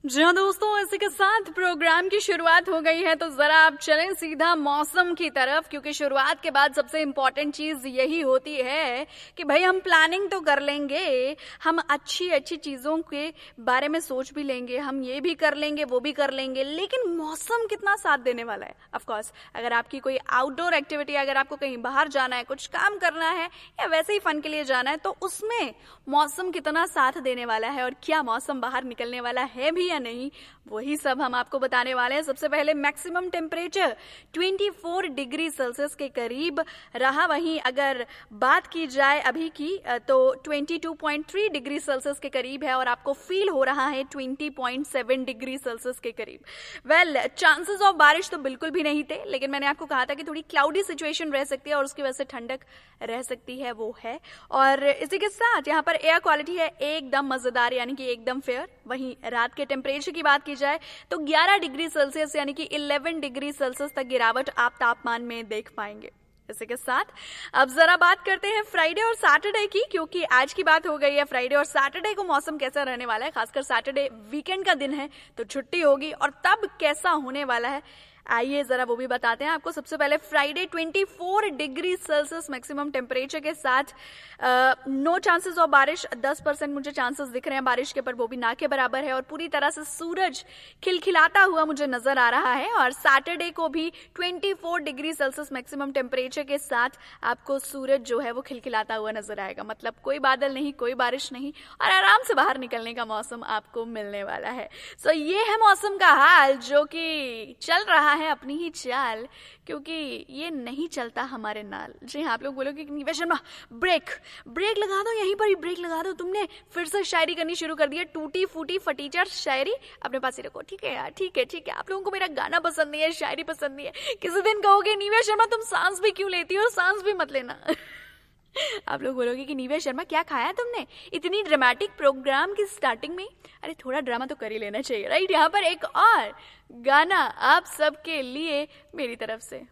जी हाँ दोस्तों, इसी के साथ प्रोग्राम की शुरुआत हो गई है, तो जरा आप चलें सीधा मौसम की तरफ, क्योंकि शुरुआत के बाद सबसे इम्पोर्टेंट चीज यही होती है कि भाई हम प्लानिंग तो कर लेंगे, हम अच्छी अच्छी चीजों के बारे में सोच भी लेंगे, हम ये भी कर लेंगे वो भी कर लेंगे, लेकिन मौसम कितना साथ देने वाला है। ऑफ कोर्स अगर आपकी कोई आउटडोर एक्टिविटी, अगर आपको कहीं बाहर जाना है, कुछ काम करना है या वैसे ही फन के लिए जाना है, तो उसमें मौसम कितना साथ देने वाला है और क्या मौसम बाहर निकलने वाला है भी या नहीं, वही सब हम आपको बताने वाले हैं। सबसे पहले मैक्सिमम टेम्परेचर 24 डिग्री सेल्सियस के करीब रहा। वहीं अगर बात की जाए अभी की तो 22.3 डिग्री सेल्सियस के करीब है और आपको फील हो रहा है 20.7 डिग्री सेल्सियस के करीब। वेल, चांसेस ऑफ बारिश तो बिल्कुल भी नहीं थे, लेकिन मैंने आपको कहा था कि थोड़ी क्लाउडी सिचुएशन रह सकती है और उसकी वजह से ठंडक रह सकती है, वो है। और इसी के साथ यहाँ पर एयर क्वालिटी है एकदम मजेदार, यानी कि एकदम फेयर। वहीं रात के टेम्परेचर की बात की जाए तो 11 डिग्री सेल्सियस यानी कि 11 डिग्री सेल्सियस तक गिरावट आप तापमान में देख पाएंगे। इसी के साथ अब जरा बात करते हैं फ्राइडे और सैटरडे की, क्योंकि आज की बात हो गई है। फ्राइडे और सैटरडे को मौसम कैसा रहने वाला है, खासकर सैटरडे वीकेंड का दिन है तो छुट्टी होगी, और तब कैसा होने वाला है आइए जरा वो भी बताते हैं आपको। सबसे पहले Friday 24 degree Celsius maximum temperature के साथ, नो चांसेस ऑफ बारिश, 10% मुझे चांसेस दिख रहे हैं बारिश के, पर वो भी ना के बराबर है, और पूरी तरह से सूरज खिलखिलाता हुआ मुझे नजर आ रहा है। और सैटरडे को भी 24 डिग्री सेल्सियस मैक्सिमम टेम्परेचर के साथ आपको सूरज जो है वो खिलखिलाता हुआ नजर आएगा, मतलब कोई बादल नहीं, कोई बारिश नहीं, और आराम से बाहर निकलने का मौसम आपको मिलने वाला है। सो ये है मौसम का हाल, जो कि चल रहा है अपनी ही चाल, क्योंकि ये नहीं चलता हमारे नाल। जी हाँ, आप लोग बोलोगे कि निवेश शर्मा ब्रेक लगा दो, यहीं पर ही ब्रेक लगा दो, तुमने फिर से शायरी करनी शुरू कर दी है, टूटी फूटी फटीचर शायरी अपने पास ही रखो। ठीक है यार, ठीक है, आप लोगों को मेरा गाना पसंद नहीं है, शायरी पसंद नहीं है, किसी दिन कहोगे निवेश शर्मा तुम सांस भी क्यों लेती हो, सांस भी मत लेना। आप लोग बोलोगे कि निवेश शर्मा क्या खाया तुमने इतनी ड्रामेटिक प्रोग्राम की स्टार्टिंग में। अरे थोड़ा ड्रामा तो कर ही लेना चाहिए, राइट। यहाँ पर एक और गाना आप सबके लिए मेरी तरफ से।